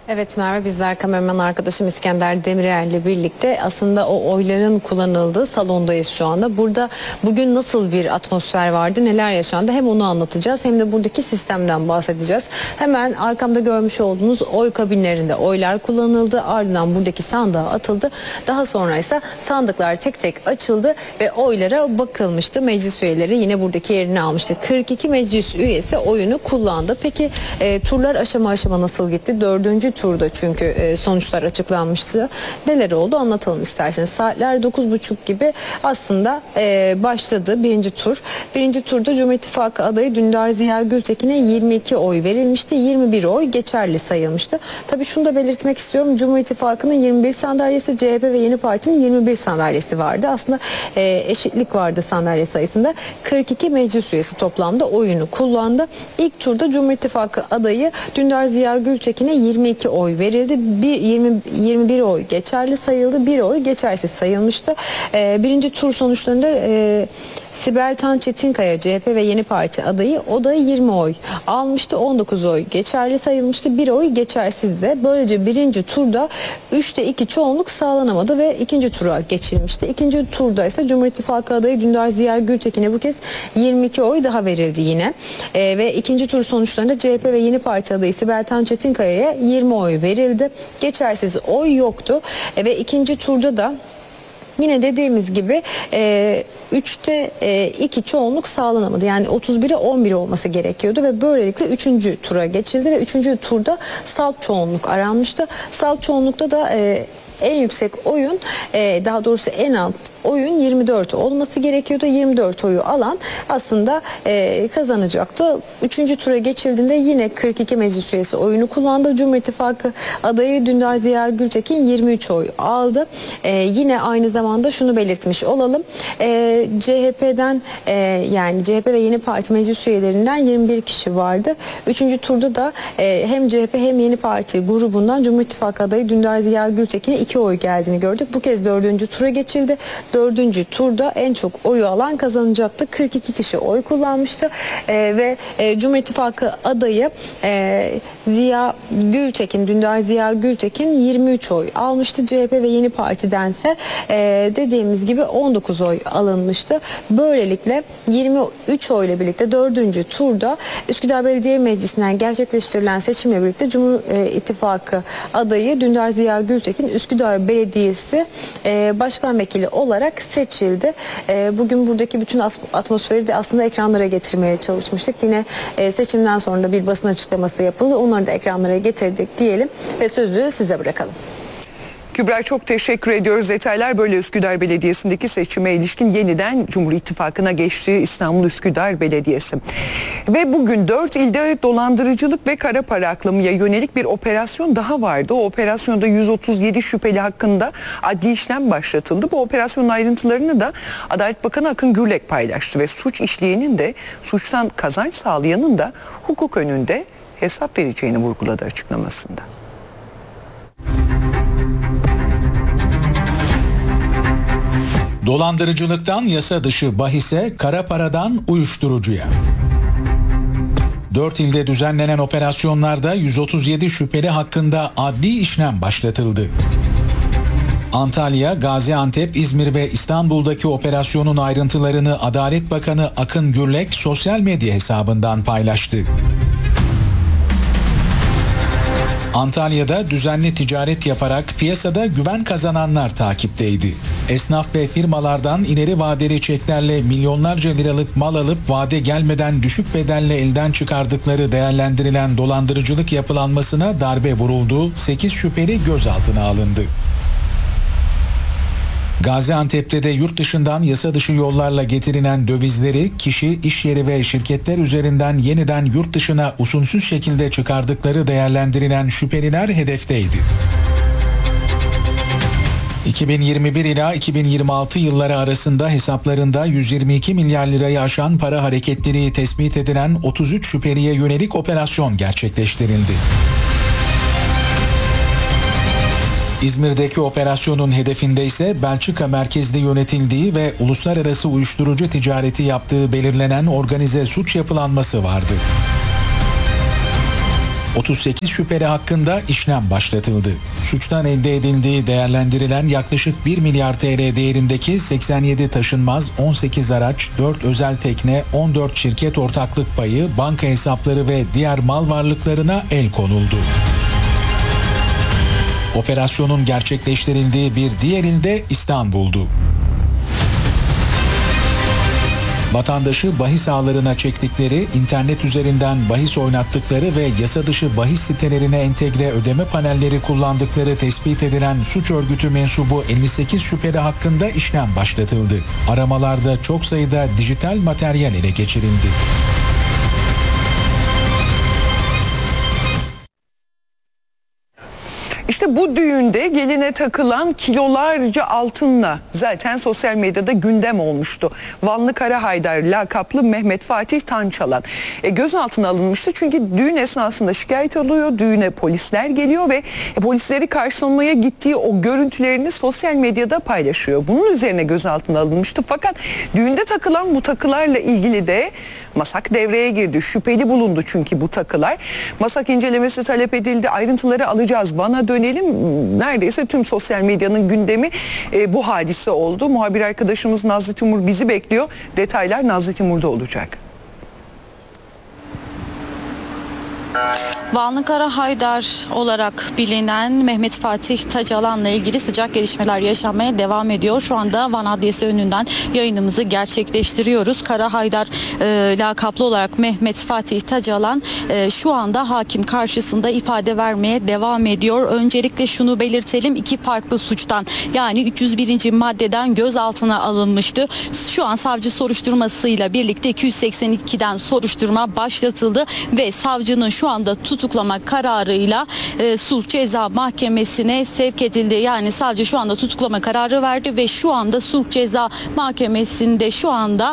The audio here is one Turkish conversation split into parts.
Evet Merve, bizler kameraman arkadaşım İskender Demirel ile birlikte aslında o oyların kullanıldığı salondayız şu anda. Burada bugün nasıl bir atmosfer vardı, neler yaşandı, hem onu anlatacağız hem de buradaki sistemden bahsedeceğiz. Hemen arkamda görmüş olduğunuz oy kabinlerinde oylar kullanıldı, ardından buradaki sandığa atıldı. Daha sonra ise sandıklar tek tek açıldı ve oylara bakılmıştı. Meclis üyeleri yine buradaki yerini almıştı. 42 meclis üyesi oyunu kullandı. Peki turlar aşama aşama nasıl gitti? Dördüncü turda çünkü sonuçlar açıklanmıştı. Neler oldu anlatalım isterseniz. Saatler 9.30 gibi aslında başladı birinci tur. Birinci turda Cumhur İttifakı adayı Dündar Ziya Gültekin'e 22 oy verilmişti. 21 oy geçerli sayılmıştı. Tabii şunu da belirtmek istiyorum. Cumhur İttifakı'nın 21 sandalyesi, CHP ve Yeni Parti'nin 21 sandalyesi vardı. Aslında eşitlik vardı sandalye sayısında. 42 meclis üyesi toplamda oyunu kullandı. İlk turda Cumhur İttifakı adayı Dündar Ziya Gültekin'e 22 oy verildi. 21 oy geçerli sayıldı. 1 oy geçersiz sayılmıştı. Birinci tur sonuçlarında Sibel Tan Çetinkaya CHP ve Yeni Parti adayı, o da 20 oy almıştı. 19 oy geçerli sayılmıştı. 1 oy geçersizdi. Böylece birinci turda 3'te 2 çoğunluk sağlanamadı ve ikinci tura geçilmişti. İkinci turda ise Cumhur İttifakı adayı Dündar Ziya Gültekin'e bu kez 22 oy daha verildi yine. Ve ikinci tur sonuçlarında CHP ve Yeni Parti adayı Sibel Tan Çetinkaya'ya 20 oy verildi. Geçersiz oy yoktu. Ve ikinci turda da yine dediğimiz gibi 3'te 2 çoğunluk sağlanamadı. Yani 31'e 11 olması gerekiyordu ve böylelikle 3. tura geçildi ve 3. turda salt çoğunluk aranmıştı. Salt çoğunlukta da en yüksek oyun, daha doğrusu en alt oyun 24 olması gerekiyordu. 24 oyu alan aslında kazanacaktı. 3. tura geçildiğinde yine 42 meclis üyesi oyunu kullandı. Cumhur İttifakı adayı Dündar Ziya Gültekin 23 oy aldı. Yine aynı zamanda şunu belirtmiş olalım. CHP'den yani CHP ve Yeni Parti meclis üyelerinden 21 kişi vardı. 3. turda da hem CHP hem Yeni Parti grubundan Cumhur İttifakı adayı Dündar Ziya Gültekin'e 2 oy geldiğini gördük. Bu kez 4. tura geçildi. 4. turda en çok oyu alan kazanacaktı. 42 kişi oy kullanmıştı. Ve Cumhur İttifakı adayı Ziya Gültekin, Dündar Ziya Gültekin 23 oy almıştı. CHP ve Yeni Parti'dense dediğimiz gibi 19 oy alınmıştı. Böylelikle 23 oy ile birlikte 4. turda Üsküdar Belediye Meclisi'nden gerçekleştirilen seçimle birlikte Cumhur İttifakı adayı Dündar Ziya Gültekin Üsküdar Belediyesi Başkan Vekili olarak seçildi. Bugün buradaki bütün atmosferi de aslında ekranlara getirmeye çalışmıştık. Yine seçimden sonra da bir basın açıklaması yapıldı. Onları da ekranlara getirdik diyelim ve sözü size bırakalım. Kübra, çok teşekkür ediyoruz. Detaylar böyle. Üsküdar Belediyesi'ndeki seçime ilişkin yeniden Cumhur İttifakı'na geçti İstanbul Üsküdar Belediyesi. Ve bugün 4 ilde dolandırıcılık ve kara para aklamaya yönelik bir operasyon daha vardı. O operasyonda 137 şüpheli hakkında adli işlem başlatıldı. Bu operasyonun ayrıntılarını da Adalet Bakanı Akın Gürlek paylaştı ve suç işleyenin de suçtan kazanç sağlayanın da hukuk önünde hesap vereceğini vurguladı açıklamasında. Dolandırıcılıktan yasa dışı bahise, kara paradan uyuşturucuya. 4 ilde düzenlenen operasyonlarda 137 şüpheli hakkında adli işlem başlatıldı. Antalya, Gaziantep, İzmir ve İstanbul'daki operasyonun ayrıntılarını Adalet Bakanı Akın Gürlek sosyal medya hesabından paylaştı. Antalya'da düzenli ticaret yaparak piyasada güven kazananlar takipteydi. Esnaf ve firmalardan ileri vadeli çeklerle milyonlarca liralık mal alıp vade gelmeden düşük bedelle elden çıkardıkları değerlendirilen dolandırıcılık yapılanmasına darbe vuruldu. 8 şüpheli gözaltına alındı. Gaziantep'te de yurt dışından yasa dışı yollarla getirilen dövizleri kişi, iş yeri ve şirketler üzerinden yeniden yurt dışına usulsüz şekilde çıkardıkları değerlendirilen şüpheliler hedefteydi. 2021 ila 2026 yılları arasında hesaplarında 122 milyar lirayı aşan para hareketleri tespit edilen 33 şüpheliye yönelik operasyon gerçekleştirildi. İzmir'deki operasyonun hedefinde ise Belçika merkezli yönetildiği ve uluslararası uyuşturucu ticareti yaptığı belirlenen organize suç yapılanması vardı. 38 şüpheli hakkında işlem başlatıldı. Suçtan elde edildiği değerlendirilen yaklaşık 1 milyar TL değerindeki 87 taşınmaz, 18 araç, 4 özel tekne, 14 şirket ortaklık payı, banka hesapları ve diğer mal varlıklarına el konuldu. Operasyonun gerçekleştirildiği bir diğer ilde İstanbul'du. Vatandaşı bahis ağlarına çektikleri, internet üzerinden bahis oynattıkları ve yasa dışı bahis sitelerine entegre ödeme panelleri kullandıkları tespit edilen suç örgütü mensubu 58 şüpheli hakkında işlem başlatıldı. Aramalarda çok sayıda dijital materyal ele geçirildi. İşte bu düğünde geline takılan kilolarca altınla zaten sosyal medyada gündem olmuştu. Vanlı Kara Haydar lakaplı Mehmet Fatih Tançalan gözaltına alınmıştı. Çünkü düğün esnasında şikayet alıyor, düğüne polisler geliyor ve polisleri karşılamaya gittiği o görüntülerini sosyal medyada paylaşıyor. Bunun üzerine gözaltına alınmıştı. Fakat düğünde takılan bu takılarla ilgili de MASAK devreye girdi. Şüpheli bulundu çünkü bu takılar. MASAK incelemesi talep edildi. Ayrıntıları alacağız. Van'a dönelim. Neredeyse tüm sosyal medyanın gündemi bu hadise oldu. Muhabir arkadaşımız Nazlı Timur bizi bekliyor. Detaylar Nazlı Timur'da olacak. Vanlı Kara Haydar olarak bilinen Mehmet Fatih Tacalan'la ilgili sıcak gelişmeler yaşanmaya devam ediyor. Şu anda Van Adliyesi önünden yayınımızı gerçekleştiriyoruz. Kara Haydar lakaplı olarak Mehmet Fatih Tacalan şu anda hakim karşısında ifade vermeye devam ediyor. Öncelikle şunu belirtelim, 2 farklı suçtan yani 301. maddeden gözaltına alınmıştı. Şu an savcı soruşturmasıyla birlikte 282'den soruşturma başlatıldı ve savcının şu anda tutuklama kararıyla Sulh Ceza Mahkemesi'ne sevk edildi. Yani savcı şu anda tutuklama kararı verdi ve şu anda Sulh Ceza Mahkemesi'nde şu anda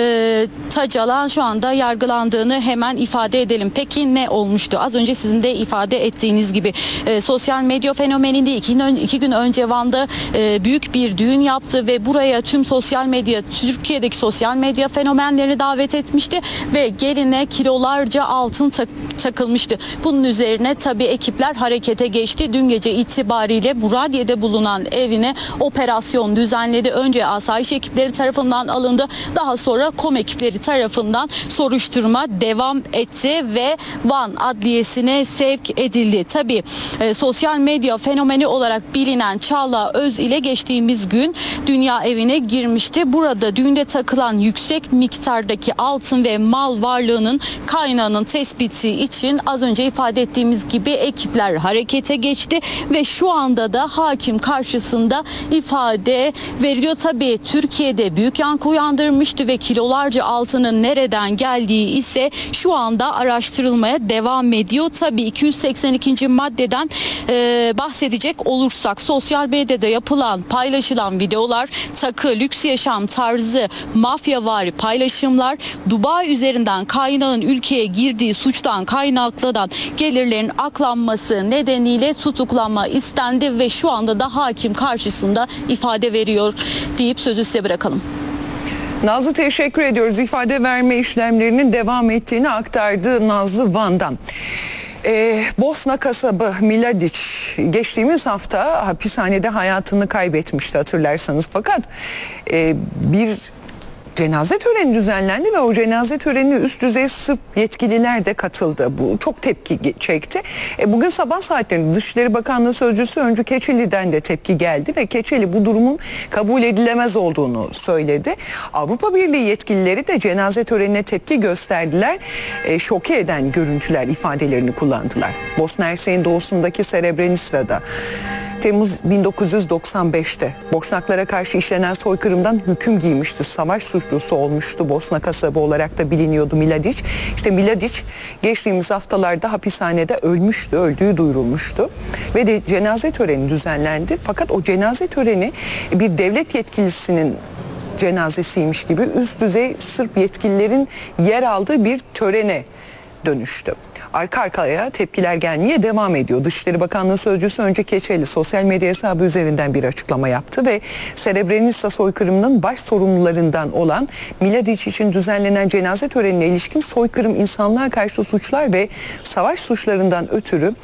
Tacalan şu anda yargılandığını hemen ifade edelim. Peki ne olmuştu? Az önce sizin de ifade ettiğiniz gibi sosyal medya fenomeninde 2 gün önce Van'da büyük bir düğün yaptı ve buraya tüm sosyal medya, Türkiye'deki sosyal medya fenomenlerini davet etmişti ve geline kilolarca altın takılmıştı. Bunun üzerine tabii ekipler harekete geçti. Dün gece itibariyle Muradiye'de bulunan evine operasyon düzenledi. Önce asayiş ekipleri tarafından alındı. Daha sonra KOM ekipleri tarafından soruşturma devam etti ve Van Adliyesi'ne sevk edildi. Tabii sosyal medya fenomeni olarak bilinen Çağla Öz ile geçtiğimiz gün dünya evine girmişti. Burada düğünde takılan yüksek miktardaki altın ve mal varlığının kaynağının tespiti için az önce ifade ettiğimiz gibi ekipler harekete geçti ve şu anda da hakim karşısında ifade veriliyor. Tabii Türkiye'de büyük yankı uyandırmıştı ve kilolarca altının nereden geldiği ise şu anda araştırılmaya devam ediyor. Tabii 282. maddeden bahsedecek olursak sosyal medyada paylaşılan videolar, takı, lüks yaşam tarzı, mafyavari paylaşımlar, Dubai üzerinden kaynağın ülkeye girdiği suçtan kaynaklanan gelirlerin aklanması nedeniyle tutuklanma istendi ve şu anda da hakim karşısında ifade veriyor deyip sözü size bırakalım. Nazlı teşekkür ediyoruz. İfade verme işlemlerinin devam ettiğini aktardı Nazlı Van'dan. Bosna kasabı Miladić geçtiğimiz hafta hapishanede hayatını kaybetmişti hatırlarsanız. Fakat bir cenaze töreni düzenlendi ve o cenaze törenine üst düzey Sırp yetkililer de katıldı. Bu çok tepki çekti. Bugün sabah saatlerinde Dışişleri Bakanlığı Sözcüsü Öncü Keçeli'den de tepki geldi ve Keçeli bu durumun kabul edilemez olduğunu söyledi. Avrupa Birliği yetkilileri de cenaze törenine tepki gösterdiler. Şoke eden görüntüler ifadelerini kullandılar. Bosna Hersek'in doğusundaki Srebrenica'da Temmuz 1995'te Boşnaklara karşı işlenen soykırımdan hüküm giymişti. Savaş suçlusu olmuştu. Bosna kasabı olarak da biliniyordu Miladić. İşte Miladić geçtiğimiz haftalarda hapishanede ölmüştü. Öldüğü duyurulmuştu. Ve de cenaze töreni düzenlendi. Fakat o cenaze töreni bir devlet yetkilisinin cenazesiymiş gibi üst düzey Sırp yetkililerin yer aldığı bir törene dönüştü. arka arkaya tepkiler gelmeye devam ediyor. Dışişleri Bakanlığı Sözcüsü önce Keçeli sosyal medya hesabı üzerinden bir açıklama yaptı ve Srebrenica soykırımının baş sorumlularından olan Mladic için düzenlenen cenaze törenine ilişkin soykırım, insanlığa karşı suçlar ve savaş suçlarından ötürü